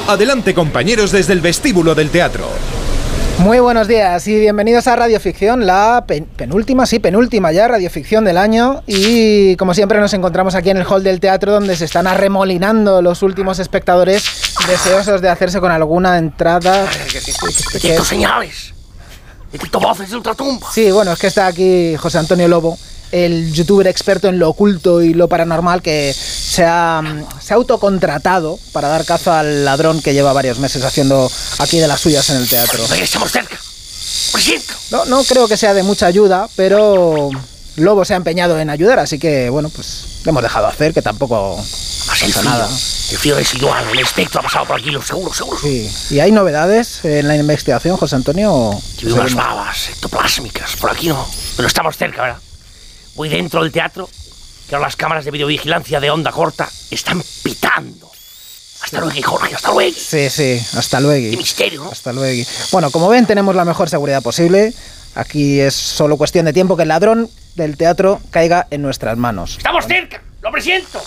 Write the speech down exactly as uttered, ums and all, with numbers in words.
Adelante, compañeros, desde el vestíbulo del teatro. Muy buenos días y bienvenidos a Radioficción, la pen- penúltima, sí, penúltima ya radioficción del año. Y como siempre nos encontramos aquí en el hall del teatro, donde se están arremolinando los últimos espectadores deseosos de hacerse con alguna entrada. Detecto señales, detecto voces de ultratumba. Sí, bueno, es que está aquí José Antonio Lobo, el youtuber experto en lo oculto y lo paranormal, que se ha, se ha autocontratado para dar caza al ladrón que lleva varios meses haciendo aquí de las suyas en el teatro. Venga, estamos cerca. Presiento. No, no creo que sea de mucha ayuda, pero Lobo se ha empeñado en ayudar, así que, bueno, pues le hemos dejado hacer, que tampoco Más el pasa frío, nada. el frío residual, el espectro ha pasado por aquí, lo seguro, seguro. Sí. ¿Y hay novedades en la investigación, José Antonio? o Yo vi unas seguimos? babas ectoplásmicas, por aquí no. Pero estamos cerca, ¿verdad? Voy dentro del teatro, que ahora las cámaras de videovigilancia de onda corta están pitando. Hasta luego, Jorge, hasta luego. Sí, sí, hasta luego. Qué misterio, ¿no? Hasta luego. Bueno, como ven, tenemos la mejor seguridad posible. Aquí es solo cuestión de tiempo que el ladrón del teatro caiga en nuestras manos. Estamos cerca, lo presiento.